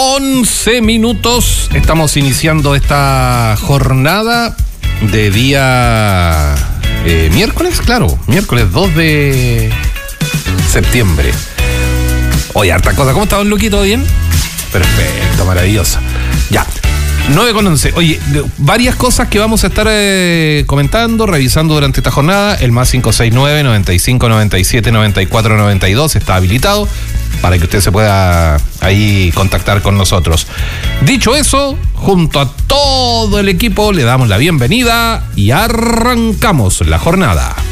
11 minutos. Estamos iniciando esta jornada de día miércoles, claro, miércoles 2 de septiembre. Oye, harta cosa. ¿Cómo está, don Luqui? ¿Todo bien? Perfecto, maravilloso. Ya, 9:11. Oye, varias cosas que vamos a estar comentando, revisando durante esta jornada. El más 569-95-97-94-92 está habilitado para que usted se pueda ahí contactar con nosotros. Dicho eso, junto a todo el equipo le damos la bienvenida y arrancamos la jornada.